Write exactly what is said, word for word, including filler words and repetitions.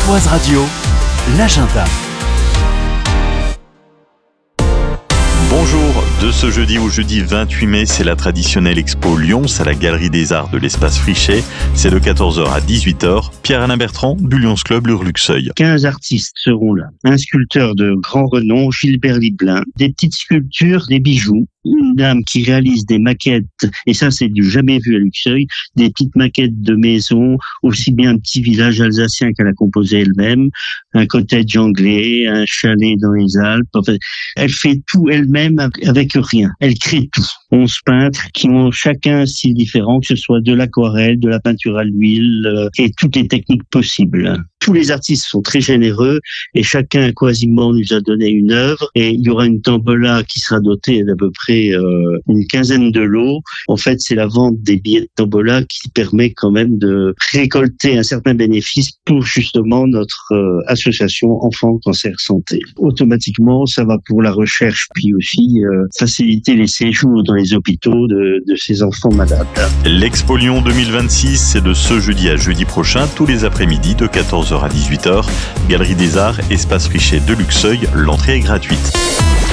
Pontoise Radio, l'agenda. Bonjour, de ce jeudi au jeudi vingt-huit mai, c'est la traditionnelle Expo Lyons à la Galerie des Arts de l'Espace Frichet. C'est de quatorze heures à dix-huit heures. Pierre-Alain Bertrand du Lyons Club Lure-Luxeuil. quinze artistes seront là. Un sculpteur de grand renom, Gilbert Liblin. Des petites sculptures, des bijoux. Une dame qui réalise des maquettes, et ça c'est du jamais vu à Luxeuil, des petites maquettes de maisons, aussi bien un petit village alsacien qu'elle a composé elle-même, un cottage anglais, un chalet dans les Alpes. Enfin, elle fait tout elle-même avec rien. Elle crée tout. Onze peintres qui ont chacun un style différent, que ce soit de l'aquarelle, de la peinture à l'huile, euh, et toutes les techniques possibles. Tous les artistes sont très généreux et chacun quasiment nous a donné une œuvre, et il y aura une tombola qui sera dotée d'à peu près euh, une quinzaine de lots. En fait, c'est la vente des billets de tombola qui permet quand même de récolter un certain bénéfice pour justement notre euh, association Enfants Cancer Santé. Automatiquement, ça va pour la recherche, puis aussi euh, faciliter les séjours dans les hôpitaux de, de ces enfants malades. L'Expo Lyon deux mille vingt-six, c'est de ce jeudi à jeudi prochain, tous les après-midi de quatorze heures à dix-huit heures. Galerie des Arts, Espace Frichet de Luxeuil, l'entrée est gratuite.